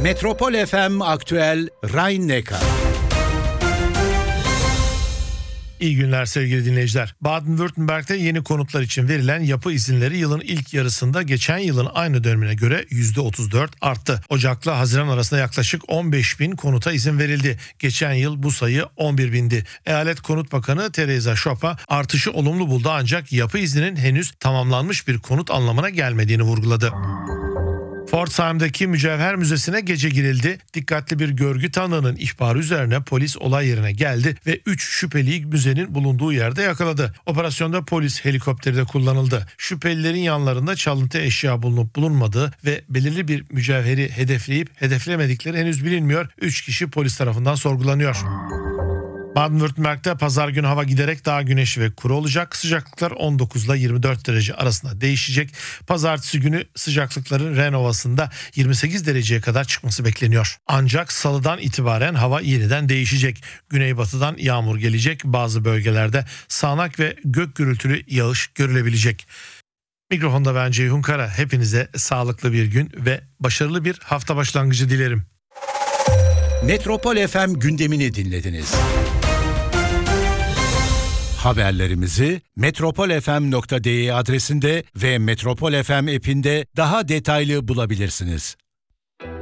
Metropol FM Aktüel Rhein-Neckar. İyi günler sevgili dinleyiciler. Baden-Württemberg'de yeni konutlar için verilen yapı izinleri yılın ilk yarısında geçen yılın aynı dönemine göre %34 arttı. Ocak'la Haziran arasında yaklaşık 15 bin konuta izin verildi. Geçen yıl bu sayı 11 bindi. Eyalet Konut Bakanı Theresa Schopper artışı olumlu buldu ancak yapı izninin henüz tamamlanmış bir konut anlamına gelmediğini vurguladı. Pforzheim'daki Mücevher Müzesi'ne gece girildi. Dikkatli bir görgü tanığının ihbarı üzerine polis olay yerine geldi ve 3 şüpheliyi müzenin bulunduğu yerde yakaladı. Operasyonda polis helikopteri de kullanıldı. Şüphelilerin yanlarında çalıntı eşya bulunup bulunmadığı ve belirli bir mücevheri hedefleyip hedeflemedikleri henüz bilinmiyor. 3 kişi polis tarafından sorgulanıyor. Baden-Württemberg'de pazar günü hava giderek daha güneşli ve kuru olacak. Sıcaklıklar 19 ile 24 derece arasında değişecek. Pazartesi günü sıcaklıkların Ren Ovası'nda 28 dereceye kadar çıkması bekleniyor. Ancak salıdan itibaren hava yeniden değişecek. Güneybatıdan yağmur gelecek. Bazı bölgelerde sağanak ve gök gürültülü yağış görülebilecek. Mikrofonda ben Ceyhun Kara. Hepinize sağlıklı bir gün ve başarılı bir hafta başlangıcı dilerim. Metropol FM gündemini dinlediniz. Haberlerimizi metropolfm.de adresinde ve Metropol FM app'inde daha detaylı bulabilirsiniz.